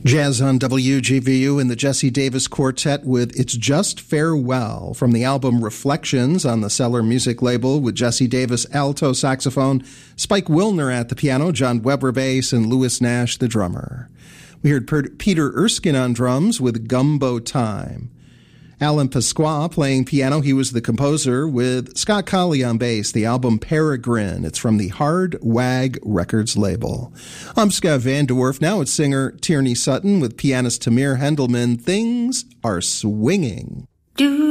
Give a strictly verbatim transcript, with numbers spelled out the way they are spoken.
Jazz on W G V U and the Jesse Davis Quartet with It's Just Farewell from the album Reflections on the Cellar Music label with Jesse Davis alto saxophone, Spike Wilner at the piano, John Weber bass, and Louis Nash the drummer. We heard per- Peter Erskine on drums with Gumbo Time. Alan Pasqua playing piano. He was the composer with Scott Colley on bass, the album Peregrine. It's from the Hard Wag Records label. I'm Scott Van Dwarf. Now it's singer Tierney Sutton with pianist Tamir Hendelman. Things Are Swinging. Do